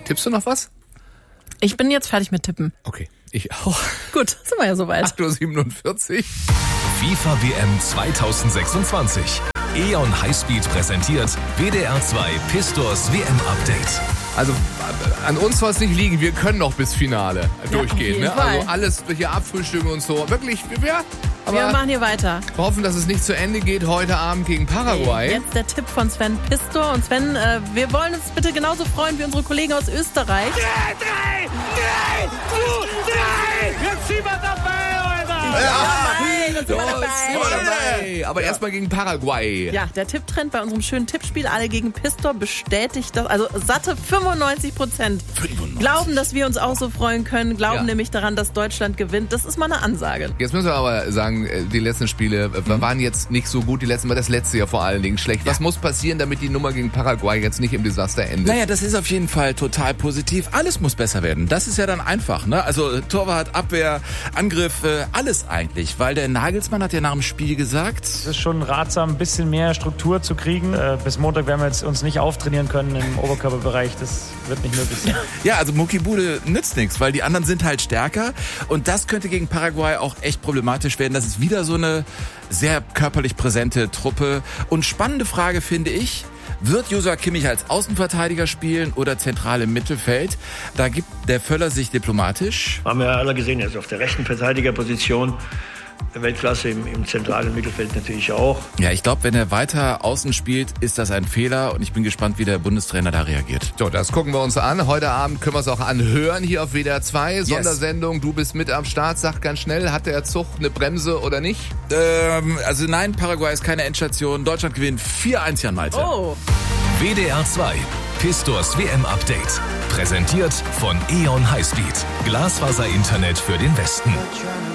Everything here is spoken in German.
Tippst du noch was? Ich bin jetzt fertig mit Tippen. Okay, ich auch. Gut, sind wir ja soweit. 8:47 Uhr. FIFA WM 2026. E.ON Highspeed präsentiert WDR 2 Pistors WM Update. Also an uns soll es nicht liegen, wir können noch bis Finale durchgehen. Ne? Also alles hier abfrühstücken und so. Wirklich, aber wir machen hier weiter. wir hoffen, dass es nicht zu Ende geht heute Abend gegen Paraguay. Jetzt der Tipp von Sven Pistor. Und Sven, wir wollen uns bitte genauso freuen wie unsere Kollegen aus Österreich. 3, 2, 3! Jetzt sind wir dabei, Alter! Aber erstmal gegen Paraguay. Ja, der Tipptrend bei unserem schönen Tippspiel Alle gegen Pistor bestätigt das. Also satte 95% glauben, dass wir uns auch so freuen können. Glauben nämlich daran, dass Deutschland gewinnt. Das ist mal eine Ansage. Jetzt müssen wir aber sagen, die letzten Spiele waren jetzt nicht so gut. Das letzte Jahr vor allen Dingen schlecht. Was muss passieren, damit die Nummer gegen Paraguay jetzt nicht im Desaster endet? Naja, das ist auf jeden Fall total positiv. Alles muss besser werden. Das ist ja dann einfach, ne? Also Torwart, Abwehr, Angriff, alles eigentlich. Weil der Nagelsmann hat ja nach dem Spiel gesagt... Es ist schon ratsam, ein bisschen mehr Struktur zu kriegen. Bis Montag werden wir jetzt uns nicht auftrainieren können im Oberkörperbereich. Das wird nicht möglich sein. Ja, also Muckibude nützt nichts, weil die anderen sind halt stärker. Und das könnte gegen Paraguay auch echt problematisch werden. Das ist wieder so eine sehr körperlich präsente Truppe. Und spannende Frage finde ich, wird Joshua Kimmich als Außenverteidiger spielen oder zentral im Mittelfeld? Da gibt der Völler sich diplomatisch. Haben wir ja alle gesehen, er ist auf der rechten Verteidigerposition. Weltklasse im zentralen Mittelfeld natürlich auch. Ja, ich glaube, wenn er weiter außen spielt, ist das ein Fehler und ich bin gespannt, wie der Bundestrainer da reagiert. So, das gucken wir uns an. Heute Abend können wir es auch anhören hier auf WDR 2. Sondersendung, du bist mit am Start. Sag ganz schnell, hat der Zug eine Bremse oder nicht? Also nein, Paraguay ist keine Endstation. Deutschland gewinnt 4-1, Jan Malte. Oh. WDR 2 Pistors WM Update. Präsentiert von E.ON Highspeed. Glasfaser-Internet für den Westen.